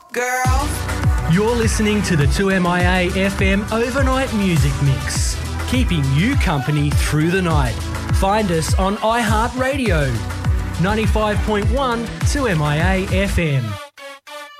Girl. You're listening to the 2MIA FM Overnight Music Mix, keeping you company through the night. Find us on iHeartRadio, 95.1 2MIA FM.